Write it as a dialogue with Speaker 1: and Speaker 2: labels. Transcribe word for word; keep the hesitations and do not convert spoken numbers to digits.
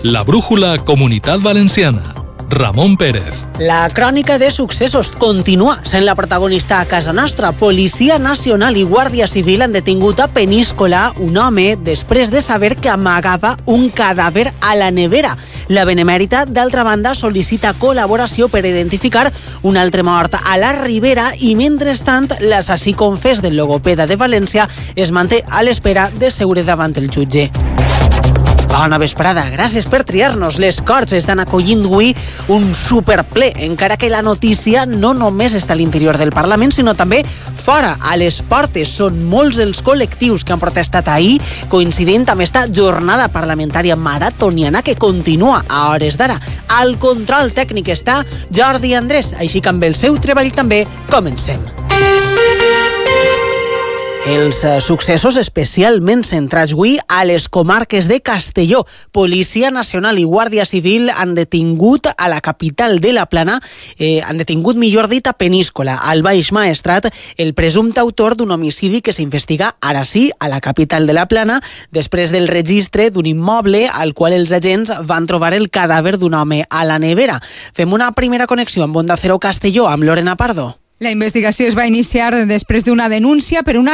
Speaker 1: La brújula Comunitat Valenciana. Ramon Pérez.
Speaker 2: La crònica de successos continua sent la protagonista a casa nostra. Policia Nacional i Guàrdia Civil han detingut a Peníscola un home després de saber que amagava un cadàver a la nevera. La Benemèrita, d'altra banda, sol·licita col·laboració per identificar un altre mort a la Ribera i, mentrestant, l'assassí confés del logopeda de València es manté a l'espera de seure davant el jutge. Bona vesprada, gràcies per triar-nos. Les Corts estan acollint avui un superple, encara que la notícia no només està a l'interior del Parlament, sinó també fora, a les portes. Són molts els col·lectius que han protestat ahir, coincidint amb esta jornada parlamentària maratoniana que continua a hores d'ara. Al control tècnic està Jordi Andrés, així que amb el seu treball també comencem. Els successos especialment centrats avui a les comarques de Castelló. Policia Nacional i Guàrdia Civil han detingut a la capital de la Plana, eh, han detingut, millor dit, a Peníscola, al Baix Maestrat, el presumpte autor d'un homicidi que s'investiga ara sí a la capital de la Plana, després del registre d'un immoble al qual els agents van trobar el cadàver d'un home a la nevera. Fem una primera connexió amb Onda Cero Castelló amb Lorena Pardo.
Speaker 3: La investigació es va iniciar després d'una denúncia per una